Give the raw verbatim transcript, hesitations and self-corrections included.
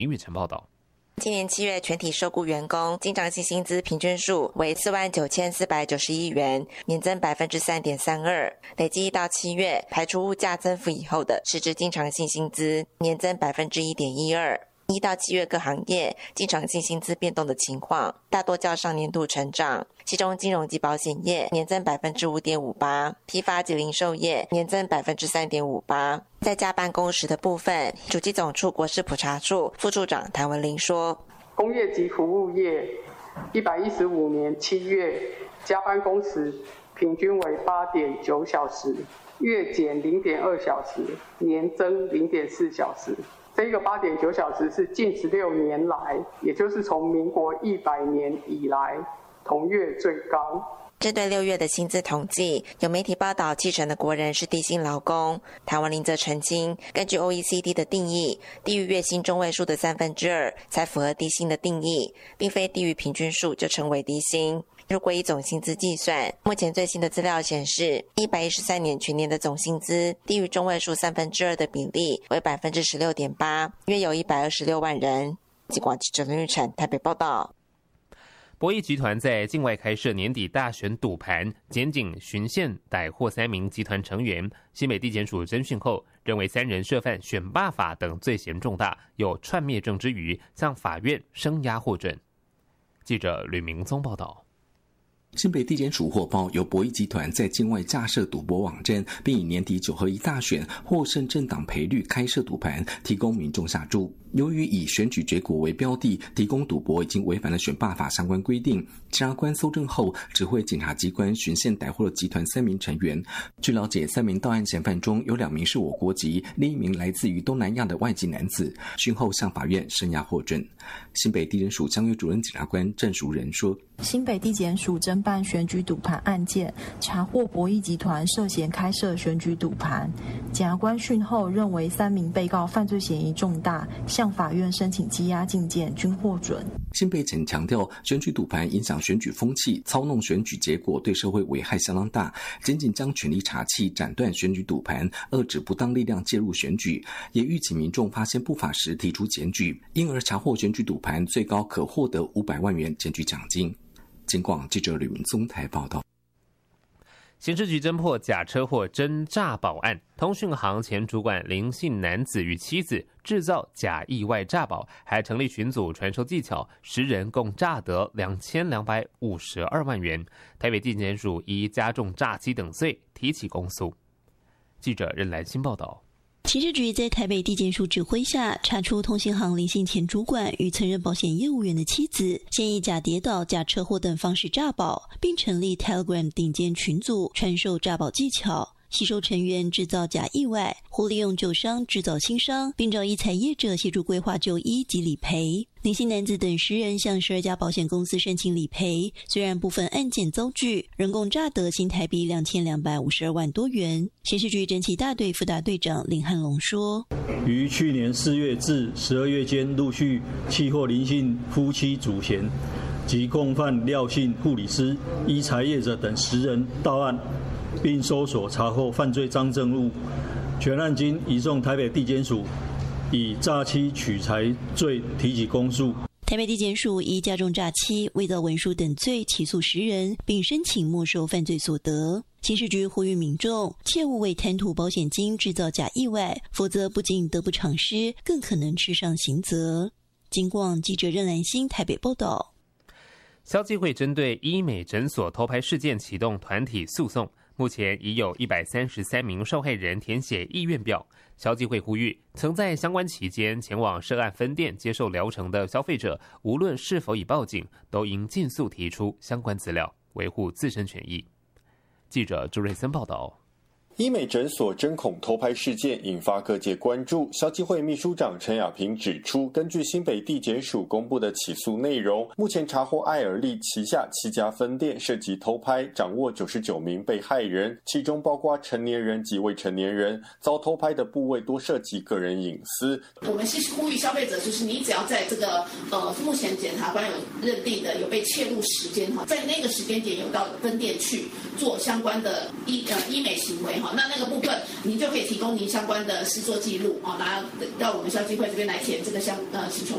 林宇晨报道。 今年七月全体受雇员工经常性薪资平均数为四万九千四百九十一元，年增百分之三点三二。累计一到七月，排除物价增幅以后的实质经常性薪资年增百分之一点一二。一到七月各行业经常性薪资变动的情况，大多较上年度成长。其中金融及保险业年增百分之五点五八，批发及零售业年增百分之三点五八。在加班工时的部分，主计总处国事普查处副处长谭文玲说， 工业及服务业一百一十五年七月加班工时平均为八点九小时，月减零点二小时，年增零点四小时。这个八点九小时是近十六年来，也就是从民国一百年以来同月最高。 针对六月的薪资统计，有媒体报道七成的国人是低薪劳工。谭文玲则澄清，根据 O E C D 的定义，低于月薪中位数的三分之二才符合低薪的定义，并非低于平均数就称为低薪。如果以总薪资计算，目前最新的资料显示，一百一十三年全年的总薪资低于中位数三分之二的比例为百分之十六点八，约有一百二十六万人。尽管记者林玉成台北报道。 博弈集团在境外开设年底大选赌盘，检警巡线逮获三名集团成员。新北地检署侦讯后，认为三人涉犯选罢法等罪嫌重大，有串灭证之余，向法院声押获准。记者吕明宗报道。 新北地检署获报，有博弈集团在境外架设赌博网站，并以年底九合一大选获胜政党赔率开设赌盘，提供民众下注。由于以选举结果为标的提供赌博，已经违反了选罢法相关规定。检察官搜证后，指挥检察机关巡线逮获了集团三名成员。据了解，三名到案嫌犯中有两名是我国籍，另一名来自于东南亚的外籍男子。讯后向法院声押获准。新北地检署江约主任检察官郑淑仁说， 新北地检署侦办选举赌盘案件，查获博弈集团涉嫌开设选举赌盘。检察官讯后认为三名被告犯罪嫌疑重大，向法院申请羁押禁见，均获准。 新北检强调，选举赌盘影响选举风气，操弄选举结果，对社会危害相当大。检警将全力查缉，斩断选举赌盘，遏止不当力量介入选举，也预请民众发现不法时提出检举，因而查获选举赌盘，最高可获得五百万元检举奖金。警广记者吕明宗台报道。 刑事局侦破假车祸真诈保案，通讯行前主管林姓男子与妻子制造假意外诈保，还成立群组传授技巧，十人共诈得两千两百五十二万元。台北地检署依加重诈欺等罪提起公诉。记者任兰新报道。 刑事局在台北地检署指挥下，查出通信行林姓前主管与曾任保险业务员的妻子，现以假跌倒、假车祸等方式诈保，并成立 Telegram 顶尖群组，传授诈保技巧，吸收成员制造假意外，或利用旧伤制造新伤，并找医材业者协助规划就医及理赔。林姓男子等十人向十二家保险公司申请理赔，虽然部分案件遭拒，仍共诈得新台币两千两百五十二万多元。刑事局侦缉大队副大队长林汉龙说：“ 于去年四月至十二月间，陆续契获林姓夫妻主嫌及共犯廖姓护理师、医材业者等十人到案，并搜索查获犯罪赃证物，全案经移送台北地检署。”以诈欺取财罪提起公诉。 台北地检署依加重诈欺、伪造文书等罪起诉十人，并申请没收犯罪所得。刑事局呼吁民众切勿为贪图保险金制造假意外，否则不仅得不偿失，更可能吃上刑责。警广记者任兰心台北报道。 消基会针对医美诊所偷拍事件启动团体诉讼，目前已有一百三十三名受害人填写意愿表。消基会呼吁，曾在相关期间前往涉案分店接受疗程的消费者，无论是否已报警，都应尽速提出相关资料，维护自身权益。记者朱瑞森报道。 医美诊所针孔偷拍事件引发各界关注。消基会秘书长陈雅萍指出，根据新北地检署公布的起诉内容，目前查获艾尔利旗下七家分店涉及偷拍，掌握九十九名被害人，其中包括成年人及未成年人。遭偷拍的部位多涉及个人隐私。 我们是呼吁消费者，就是你只要在这个呃目前检察官有认定的有被切入时间哈，在那个时间点有到分店去做相关的医呃医美行为哈。那那个部分，您就可以提供您相关的施作记录啊，拿到我们消基会这边来填这个相呃请求